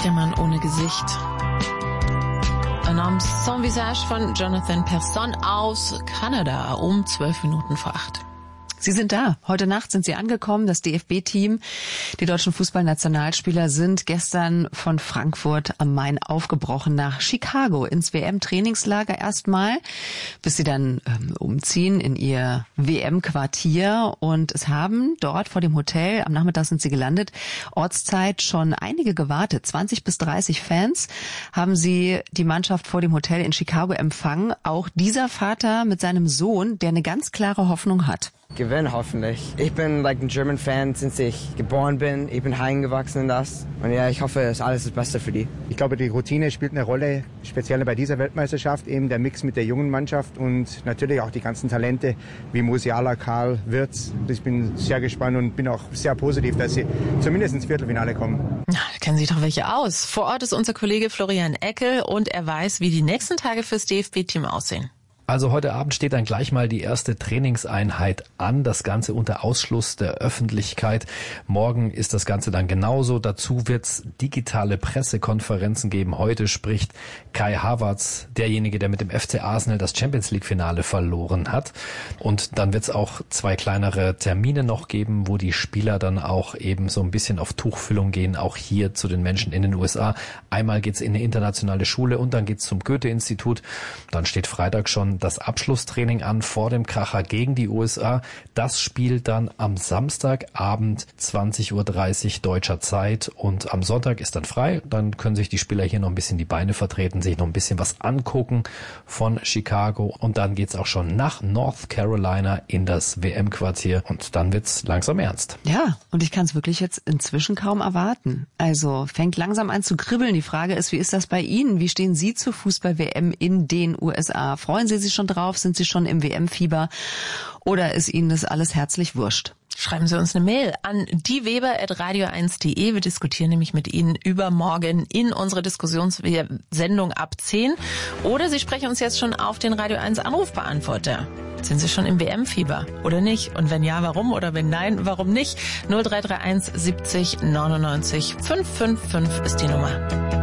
Der Mann ohne Gesicht. Un homme sans visage von Jonathan Persson aus Kanada um 7:12. Sie sind da. Heute Nacht sind Sie angekommen, das DFB-Team. Die deutschen Fußballnationalspieler sind gestern von Frankfurt am Main aufgebrochen nach Chicago ins WM-Trainingslager erstmal, bis sie dann umziehen in ihr WM-Quartier. Und es haben dort vor dem Hotel, am Nachmittag sind sie gelandet, Ortszeit schon einige gewartet. 20 bis 30 Fans haben sie die Mannschaft vor dem Hotel in Chicago empfangen. Auch dieser Vater mit seinem Sohn, der eine ganz klare Hoffnung hat. Gewinnen hoffentlich. Ich bin ein German-Fan, seit ich geboren bin. Ich bin heimgewachsen in das. Und ja, ich hoffe, es ist alles das Beste für die. Ich glaube, die Routine spielt eine Rolle, speziell bei dieser Weltmeisterschaft. Eben der Mix mit der jungen Mannschaft und natürlich auch die ganzen Talente wie Musiala, Karl, Wirtz. Ich bin sehr gespannt und bin auch sehr positiv, dass sie zumindest ins Viertelfinale kommen. Na, da kennen sich doch welche aus. Vor Ort ist unser Kollege Florian Eckel und er weiß, wie die nächsten Tage fürs DFB-Team aussehen. Also heute Abend steht dann gleich mal die erste Trainingseinheit an, das Ganze unter Ausschluss der Öffentlichkeit. Morgen ist das Ganze dann genauso. Dazu wird's digitale Pressekonferenzen geben. Heute spricht Kai Havertz, derjenige, der mit dem FC Arsenal das Champions-League-Finale verloren hat. Und dann wird's auch 2 kleinere Termine noch geben, wo die Spieler dann auch eben so ein bisschen auf Tuchfüllung gehen, auch hier zu den Menschen in den USA. Einmal geht's in eine internationale Schule und dann geht's zum Goethe-Institut. Dann steht Freitag schon das Abschlusstraining an vor dem Kracher gegen die USA. Das spielt dann am Samstagabend 20:30 Uhr deutscher Zeit und am Sonntag ist dann frei. Dann können sich die Spieler hier noch ein bisschen die Beine vertreten, sich noch ein bisschen was angucken von Chicago und dann geht's auch schon nach North Carolina in das WM-Quartier und dann wird's langsam ernst. Ja, und ich kann es wirklich jetzt inzwischen kaum erwarten. Also fängt langsam an zu kribbeln. Die Frage ist, wie ist das bei Ihnen? Wie stehen Sie zur Fußball-WM in den USA? Freuen Sie sich schon drauf? Sind Sie schon im WM-Fieber? Oder ist Ihnen das alles herzlich wurscht? Schreiben Sie uns eine Mail an dieweber@radio1.de. Wir diskutieren nämlich mit Ihnen übermorgen in unserer Diskussionssendung ab 10. Oder Sie sprechen uns jetzt schon auf den Radio 1 Anrufbeantworter. Sind Sie schon im WM-Fieber oder nicht? Und wenn ja, warum? Oder wenn nein, warum nicht? 0331 70 99 555 ist die Nummer.